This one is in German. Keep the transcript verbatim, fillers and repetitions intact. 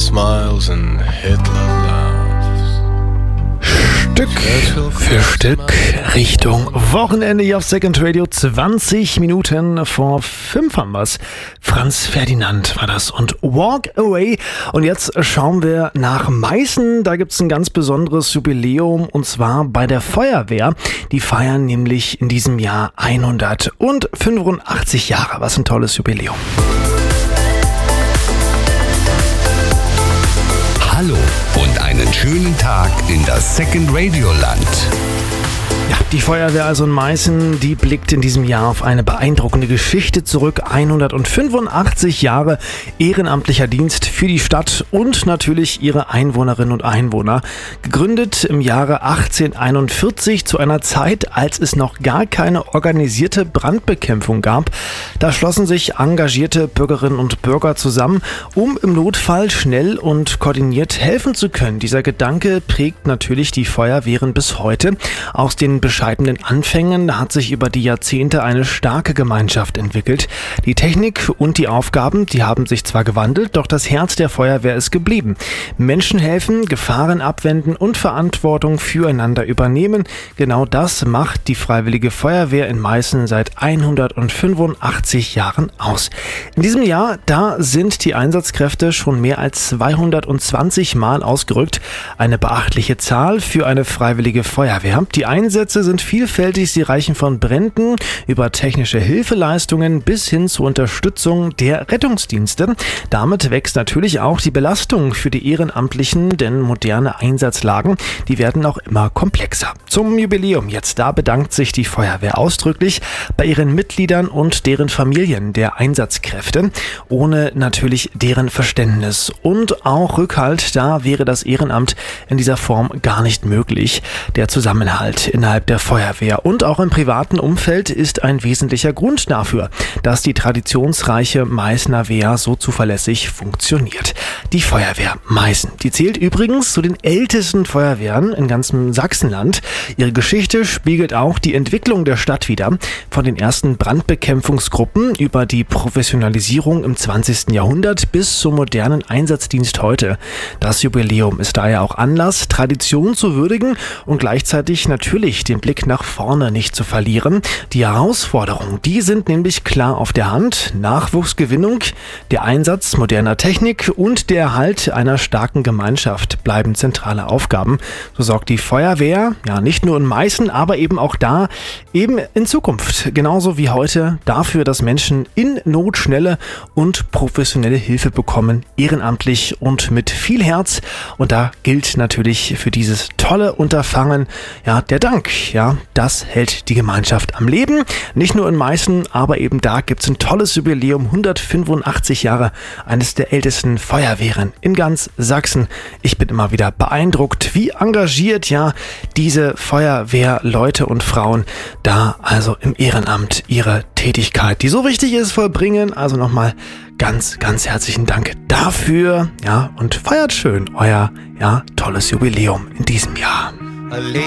smiles and Hitler laughs. Stück für Stück Richtung Wochenende hier auf Second Radio. zwanzig Minuten vor fünf haben wir's. Franz Ferdinand war das und Walk Away. Und jetzt schauen wir nach Meißen. Da gibt's ein ganz besonderes Jubiläum und zwar bei der Feuerwehr. Die feiern nämlich in diesem Jahr hundertfünfundachtzig Jahre. Was ein tolles Jubiläum. Hallo und einen schönen Tag in das Second Radio Land. Ja, die Feuerwehr also in Meißen, die blickt in diesem Jahr auf eine beeindruckende Geschichte zurück. hundertfünfundachtzig Jahre ehrenamtlicher Dienst für die Stadt und natürlich ihre Einwohnerinnen und Einwohner. Gegründet im Jahre achtzehnhunderteinundvierzig zu einer Zeit, als es noch gar keine organisierte Brandbekämpfung gab. Da schlossen sich engagierte Bürgerinnen und Bürger zusammen, um im Notfall schnell und koordiniert helfen zu können. Dieser Gedanke prägt natürlich die Feuerwehren bis heute. Aus den bescheidenen Anfängen hat sich über die Jahrzehnte eine starke Gemeinschaft entwickelt. Die Technik und die Aufgaben, die haben sich zwar gewandelt, doch das Herz der Feuerwehr ist geblieben. Menschen helfen, Gefahren abwenden und Verantwortung füreinander übernehmen. Genau das macht die Freiwillige Feuerwehr in Meißen seit hundertfünfundachtzig Jahren aus. In diesem Jahr, da sind die Einsatzkräfte schon mehr als zweihundertzwanzig Mal ausgerückt. Eine beachtliche Zahl für eine Freiwillige Feuerwehr. Die Einsätze sind vielfältig, sie reichen von Bränden über technische Hilfeleistungen bis hin zur Unterstützung der Rettungsdienste. Damit wächst natürlich auch die Belastung für die Ehrenamtlichen, denn moderne Einsatzlagen, die werden auch immer komplexer. Zum Jubiläum jetzt, da bedankt sich die Feuerwehr ausdrücklich bei ihren Mitgliedern und deren Familien der Einsatzkräfte. Ohne natürlich deren Verständnis und auch Rückhalt, da wäre das Ehrenamt in dieser Form gar nicht möglich. Der Zusammenhalt innerhalb der Feuerwehr und auch im privaten Umfeld ist ein wesentlicher Grund dafür, dass die traditionsreiche Meißner Wehr so zuverlässig funktioniert. Die Feuerwehr Meißen, die zählt übrigens zu den ältesten Feuerwehren in ganzem Sachsenland. Ihre Geschichte spiegelt auch die Entwicklung der Stadt wider. Von den ersten Brandbekämpfungsgruppen über die Professionalisierung im zwanzigsten Jahrhundert bis zum modernen Einsatzdienst heute. Das Jubiläum ist daher auch Anlass, Tradition zu würdigen und gleichzeitig natürlich den Blick nach vorne nicht zu verlieren. Die Herausforderungen, die sind nämlich klar auf der Hand. Nachwuchsgewinnung, der Einsatz moderner Technik und der Erhalt einer starken Gemeinschaft bleiben zentrale Aufgaben. So sorgt die Feuerwehr, ja nicht nur in Meißen, aber eben auch da, eben in Zukunft, genauso wie heute, dafür, dass Menschen in Not schnelle und professionelle Hilfe bekommen, ehrenamtlich und mit viel Herz. Und da gilt natürlich für dieses tolle Unterfangen, ja, der Dank, ja, das hält die Gemeinschaft am Leben. Nicht nur in Meißen, aber eben da gibt es ein tolles Jubiläum, hundertfünfundachtzig Jahre, eines der ältesten Feuerwehren in ganz Sachsen. Ich bin immer wieder beeindruckt, wie engagiert, ja, diese Feuerwehrleute und Frauen da also im Ehrenamt ihre Tätigkeit, die so wichtig ist, vollbringen. Also nochmal ganz, ganz herzlichen Dank dafür, ja, und feiert schön euer, ja, tolles Jubiläum in diesem Jahr.